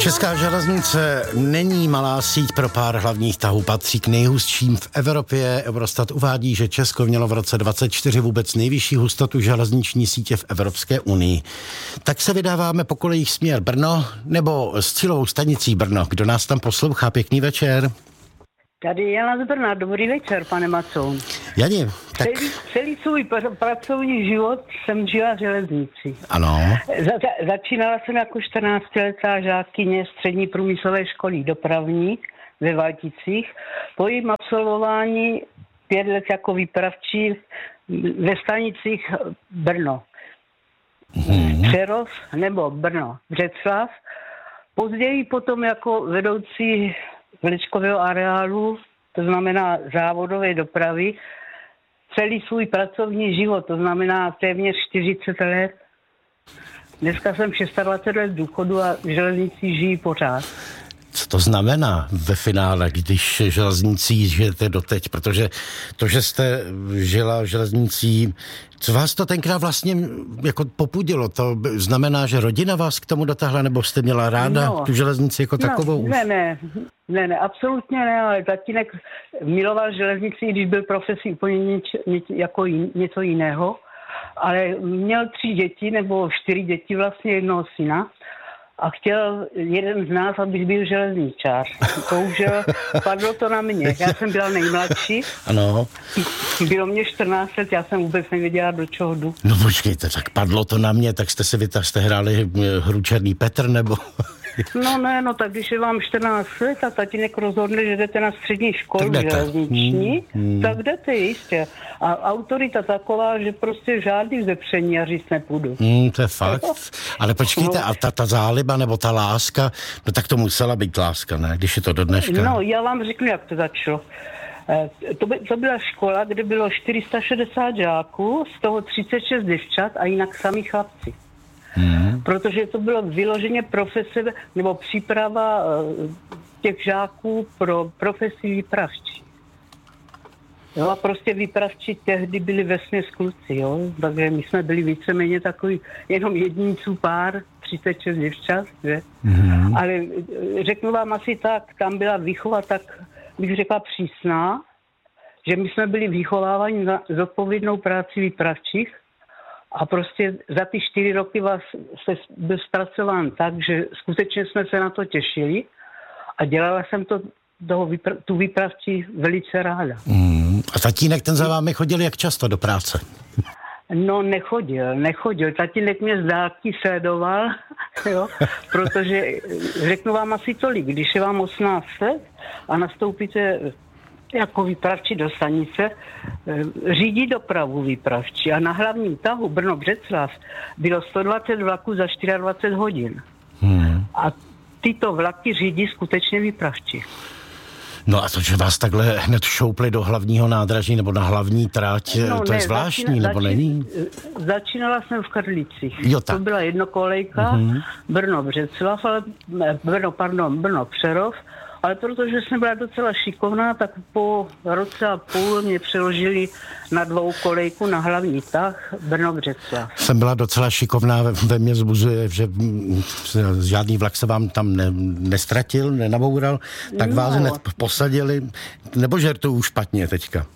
Česká železnice není malá síť pro pár hlavních tahů, patří k nejhustším v Evropě. Eurostat uvádí, že Česko mělo v roce 2024 vůbec nejvyšší hustotu železniční sítě v Evropské unii. Tak se vydáváme po kolejích směr Brno nebo s cílovou stanicí Brno. Kdo nás tam poslouchá? Pěkný večer. Tady Jana z Brna. Dobrý večer, pane Macoun. Jani, tak... Celý svůj pracovní život jsem žila v železnici. Ano. Začínala jsem jako 14letá žákyně střední průmyslové školy dopravní ve Valticích. Po jejím absolvování 5 let jako výpravčí ve stanicích Brno. Přerov nebo Brno Břeclav. Později potom jako vedoucí vlečkového areálu, to znamená závodové dopravy, celý svůj pracovní život, to znamená téměř 40 let. Dneska jsem 26 let důchodu a v železnici žijí pořád. Co to znamená ve finále, když železnicí žijete doteď? Protože to, že jste žila v železnicí, co vás to tenkrát vlastně jako popudilo? To znamená, že rodina vás k tomu dotáhla, nebo jste měla ráda tu železnici jako takovou? Ne, absolutně ne, ale tatínek miloval železnici, když byl profesí úplně něco jiného, ale měl 3 děti, nebo 4 děti, vlastně jednoho syna. A chtěl jeden z nás, aby byl železničář. Bohužel padlo to na mě. Já jsem byla nejmladší. Ano. Bylo mě 14 let, já jsem vůbec nevěděla, do čeho jdu. No počkejte, tak padlo to na mě, tak jste hráli hru Černý Petr, nebo... No, tak když je vám 14 let a tatínek rozhodne, že jdete na střední školu železniční, tak jdete jistě. A autorita taková, že prostě žádný vzepření a říct nepůjdu. To je fakt. Ale počkejte, a ta záliba nebo ta láska, no tak to musela být láska, ne? Když je to do dneška. No, já vám řeknu, jak to začalo. To byla škola, kde bylo 460 žáků, z toho 36 děvčat a jinak sami chlapci. Protože to bylo vyloženě profese nebo příprava těch žáků pro profesi výpravčí. Jo, a prostě výpravčí tehdy byli vesměs kluci, jo. Takže my jsme byli víceméně takový jenom jedinců pár, 36 děvčat, že? Ale řeknu vám asi tak, tam byla výchova tak, bych řekla, přísná, že my jsme byli vychováváni na zodpovědnou práci výpravčích. A prostě za ty 4 roky byl zpracován tak, že skutečně jsme se na to těšili a dělala jsem tu výpravčí velice ráda. A tatínek ten za vámi chodil jak často do práce? No nechodil. Tatínek mě z dálky sledoval, jo, protože řeknu vám asi tolik, když je vám 18 let a nastoupíte jako výpravčí do stanice, řídí dopravu výpravčí a na hlavním tahu Brno-Břeclav bylo 120 vlaků za 24 hodin. A tyto vlaky řídí skutečně výpravčí. No a to, že vás takhle hned šoupli do hlavního nádraží nebo na hlavní trať, to je zvláštní, nebo není? Začínala jsem v Karlicích. Jo, tak. To byla jednokolejka, Brno-Břeclav, Brno-Přerov, ale protože jsem byla docela šikovná, tak po roce a půl mě přeložili na 2 kolejku na hlavní tah Brno-Břeclav. Jsem byla docela šikovná, ve mně vzbuzuje, že žádný vlak se vám tam nestratil, nenaboural, tak vás hned posadili, nebo žertuju špatně teďka?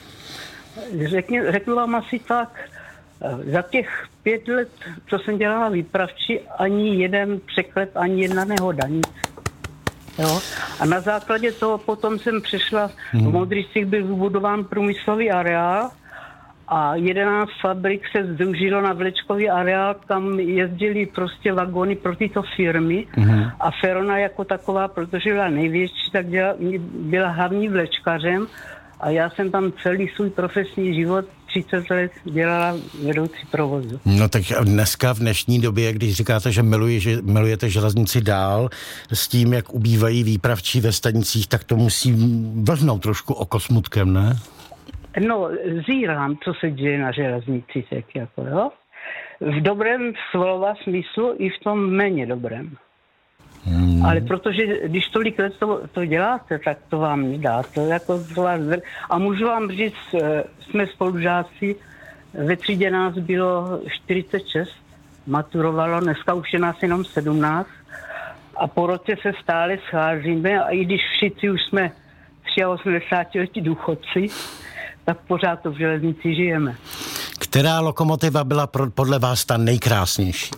Řeknu vám asi tak, za těch 5 let, co jsem dělala výpravčí, ani jeden překlep, ani jedna nehoda, nic. Jo? A na základě toho potom jsem přešla, v Modřicích byl vybudován průmyslový areál a 11 fabrik se sdružilo na vlečkový areál, kam jezdili prostě vagony pro tyto firmy a Ferona jako taková, protože byla největší, tak byla hlavním vlečkařem a já jsem tam celý svůj profesní život 30 let dělala vedoucí provozu. No tak dneska v dnešní době, když říkáte, že milujete železnici dál, s tím, jak ubývají výpravčí ve stanicích, tak to musí vlhnout trošku oko smutkem, ne? No, zírám, co se děje na železnici, tak jako, jo. V dobrém slova smyslu i v tom méně dobrém. Ale protože když tolik let to děláte, tak to vám nedá. To jako to vás... A můžu vám říct, jsme spolužáci, ve třídě nás bylo 46, maturovalo, dneska už je nás jenom 17 a po roce se stále scházíme a i když všichni už jsme 83letí důchodci, tak pořád to v železnici žijeme. Která lokomotiva byla podle vás ta nejkrásnější?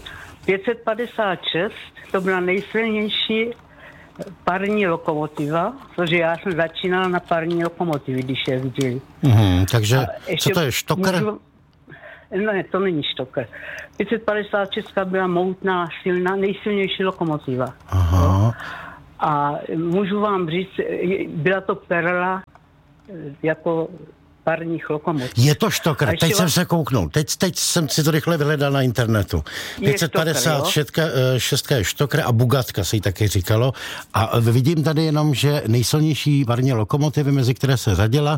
556, to byla nejsilnější parní lokomotiva, protože já jsem začínala na parní lokomotivy, když jezdili. Takže co to je, Stocker? Ne, to není Stocker. 556 byla mohutná, silná, nejsilnější lokomotiva. Aha. A můžu vám říct, byla to perla jako parních lokomotiv. Je to Stocker, teď jsem se kouknul. Teď jsem si to rychle vyhledal na internetu. 556 je Stocker a Bugatka se jí taky říkalo. A vidím tady jenom, že nejsilnější parní lokomotivy, mezi které se řadil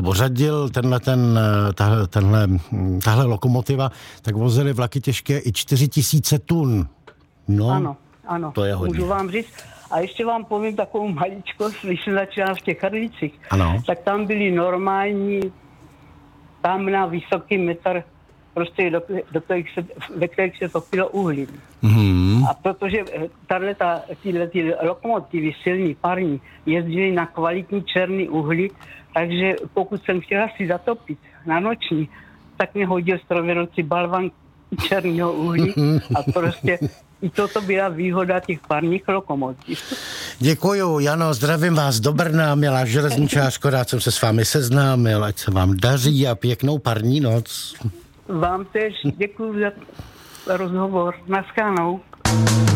tahle lokomotiva, tak vozily vlaky těžké i 4000 tun. No, ano. To je hodně. Můžu vám říct. A ještě vám povím takovou maličkost, když jsem začínal v těch Karlicích, tak tam byli normální, tam na vysoký metr, prostě ve kterých se topilo uhlí. Mm-hmm. A protože tyhle lokomotivy silní, parní, jezdili na kvalitní černý uhlí, takže pokud jsem chtěla si zatopit na noční, tak mě hodil strojvedoucí balvan černého uhlí a prostě i toto byla výhoda těch parních lokomotiv. Děkuju, Jano, zdravím vás do Brna, milá železničářko, rád jsem se s vámi seznámil, ať se vám daří a pěknou parní noc. Vám též děkuju za rozhovor. Naschledanou.